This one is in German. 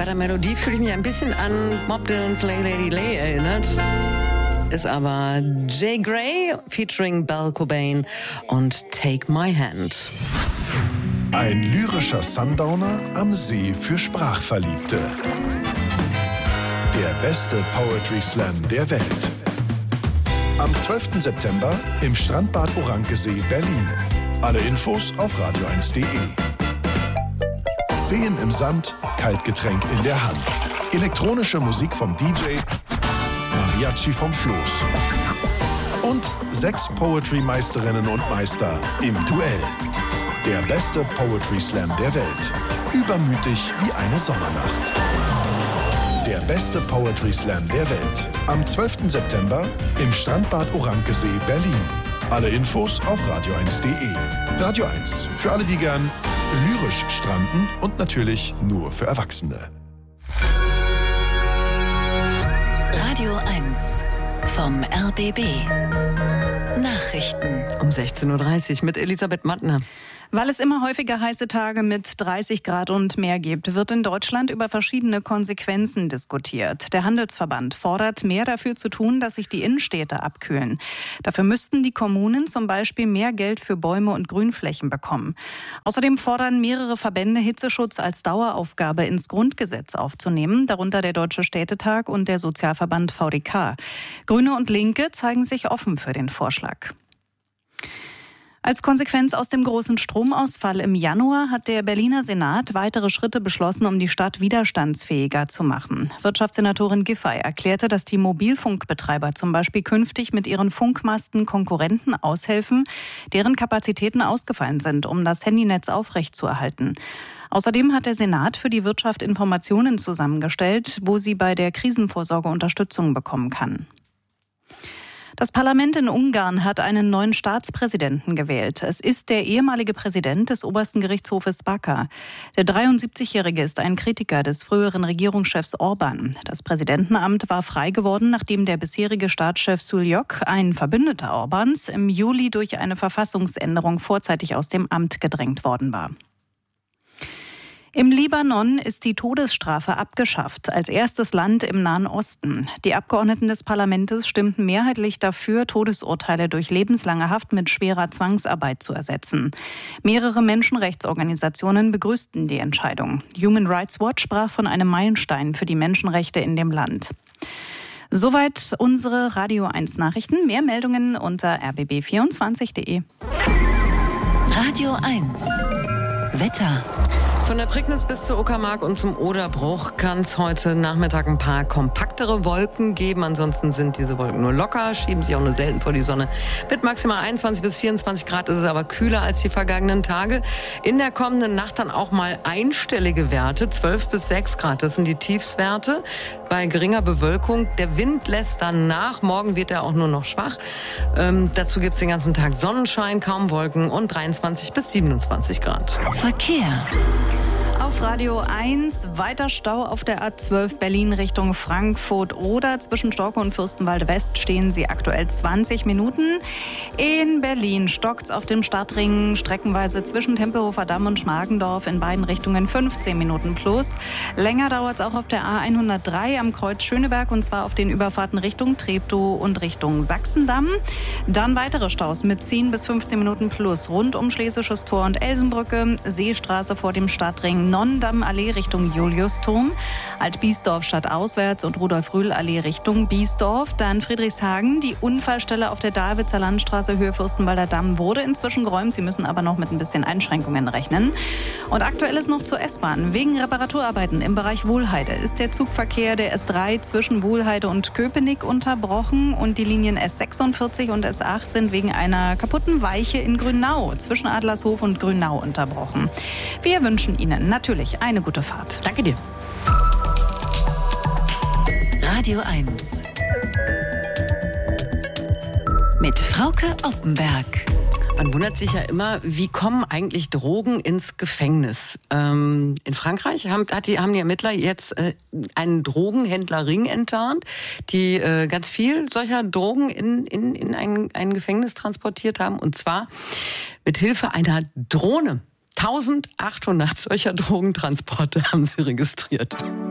der Melodie fühle ich mich ein bisschen an Bob Dylan's Lay Lady Lay erinnert. Ist aber Jay Gray featuring Belle Cobain und Take My Hand. Ein lyrischer Sundowner am See für Sprachverliebte. Der beste Poetry Slam der Welt. Am 12. September im Strandbad Orankesee, Berlin. Alle Infos auf radio1.de. Seen im Sand, Kaltgetränk in der Hand. Elektronische Musik vom DJ, Mariachi vom Floß. Und 6 Poetry-Meisterinnen und Meister im Duell. Der beste Poetry Slam der Welt. Übermütig wie eine Sommernacht. Der beste Poetry Slam der Welt. Am 12. September im Strandbad Orankesee, Berlin. Alle Infos auf radio1.de. Radio 1, für alle, die gern lyrisch stranden und natürlich nur für Erwachsene. Radio 1 vom RBB. Nachrichten. Um 16.30 Uhr mit Elisabeth Mattner. Weil es immer häufiger heiße Tage mit 30 Grad und mehr gibt, wird in Deutschland über verschiedene Konsequenzen diskutiert. Der Handelsverband fordert, mehr dafür zu tun, dass sich die Innenstädte abkühlen. Dafür müssten die Kommunen zum Beispiel mehr Geld für Bäume und Grünflächen bekommen. Außerdem fordern mehrere Verbände, Hitzeschutz als Daueraufgabe ins Grundgesetz aufzunehmen, darunter der Deutsche Städtetag und der Sozialverband VDK. Grüne und Linke zeigen sich offen für den Vorschlag. Als Konsequenz aus dem großen Stromausfall im Januar hat der Berliner Senat weitere Schritte beschlossen, um die Stadt widerstandsfähiger zu machen. Wirtschaftssenatorin Giffey erklärte, dass die Mobilfunkbetreiber zum Beispiel künftig mit ihren Funkmasten Konkurrenten aushelfen, deren Kapazitäten ausgefallen sind, um das Handynetz aufrechtzuerhalten. Außerdem hat der Senat für die Wirtschaft Informationen zusammengestellt, wo sie bei der Krisenvorsorge Unterstützung bekommen kann. Das Parlament in Ungarn hat einen neuen Staatspräsidenten gewählt. Es ist der ehemalige Präsident des obersten Gerichtshofes Backa. Der 73-Jährige ist ein Kritiker des früheren Regierungschefs Orban. Das Präsidentenamt war frei geworden, nachdem der bisherige Staatschef Suljok, ein Verbündeter Orbans, im Juli durch eine Verfassungsänderung vorzeitig aus dem Amt gedrängt worden war. Im Libanon ist die Todesstrafe abgeschafft, als erstes Land im Nahen Osten. Die Abgeordneten des Parlaments stimmten mehrheitlich dafür, Todesurteile durch lebenslange Haft mit schwerer Zwangsarbeit zu ersetzen. Mehrere Menschenrechtsorganisationen begrüßten die Entscheidung. Human Rights Watch sprach von einem Meilenstein für die Menschenrechte in dem Land. Soweit unsere Radio 1 Nachrichten. Mehr Meldungen unter rbb24.de. Radio 1 Wetter. Von der Prignitz bis zur Uckermark und zum Oderbruch kann es heute Nachmittag ein paar kompaktere Wolken geben. Ansonsten sind diese Wolken nur locker, schieben sich auch nur selten vor die Sonne. Mit maximal 21 bis 24 Grad ist es aber kühler als die vergangenen Tage. In der kommenden Nacht dann auch mal einstellige Werte, 12 bis 6 Grad. Das sind die Tiefstwerte bei geringer Bewölkung. Der Wind lässt dann nach. Morgen wird er auch nur noch schwach. Dazu gibt es den ganzen Tag Sonnenschein, kaum Wolken und 23 bis 27 Grad. Verkehr. Auf Radio 1 weiter Stau auf der A12 Berlin Richtung Frankfurt oder zwischen Storkow und Fürstenwalde West stehen sie aktuell 20 Minuten. In Berlin stockt's auf dem Stadtring streckenweise zwischen Tempelhofer Damm und Schmargendorf in beiden Richtungen 15 Minuten plus. Länger dauert's auch auf der A103 am Kreuz Schöneberg und zwar auf den Überfahrten Richtung Treptow und Richtung Sachsendamm. Dann weitere Staus mit 10 bis 15 Minuten plus rund um Schlesisches Tor und Elsenbrücke, Seestraße vor dem Stadtring Nonnendamm-Allee Richtung Juliusturm, Alt-Biesdorf stadtauswärts und Rudolf-Rühl-Allee Richtung Biesdorf. Dann Friedrichshagen. Die Unfallstelle auf der Dahlwitzer Landstraße Höhe Fürstenwalder Damm wurde inzwischen geräumt. Sie müssen aber noch mit ein bisschen Einschränkungen rechnen. Und aktuell ist noch zur S-Bahn. Wegen Reparaturarbeiten im Bereich Wuhlheide ist der Zugverkehr der S3 zwischen Wuhlheide und Köpenick unterbrochen und die Linien S46 und S8 sind wegen einer kaputten Weiche in Grünau zwischen Adlershof und Grünau unterbrochen. Wir wünschen Ihnen natürlich eine gute Fahrt. Danke dir. Radio 1 mit Frauke Oppenberg. Man wundert sich ja immer, wie kommen eigentlich Drogen ins Gefängnis? In Frankreich haben die Ermittler jetzt einen Drogenhändlerring enttarnt, die ganz viel solcher Drogen in ein Gefängnis transportiert haben. Und zwar mit Hilfe einer Drohne. 1800 solcher Drogentransporte haben sie registriert.